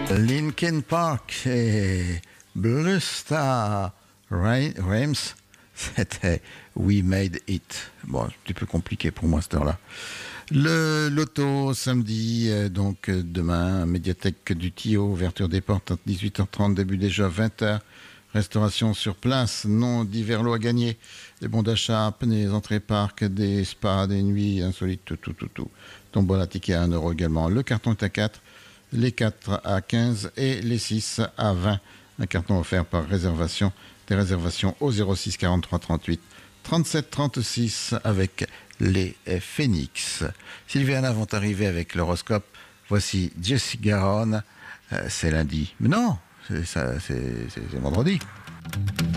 Linkin Park et Blue Star Rhymes, c'était We Made It. Bon, un petit peu compliqué pour moi cette heure-là. Le loto samedi, donc demain, médiathèque du Tio, ouverture des portes à 18h30, début déjà 20h. Restauration sur place, non divers lots à gagner. Des bons d'achat, des entrées parcs, des spas, des nuits insolites, tout. Tombola ticket à 1€ également. Le carton est à 4, les 4 à 15 et les 6 à 20. Un carton offert par réservation. Des réservations au 06 43 38 37 36 avec les Phoenix. Sylviana vont arriver avec l'horoscope. Voici Jessie Garonne. C'est lundi. Mais non, c'est vendredi.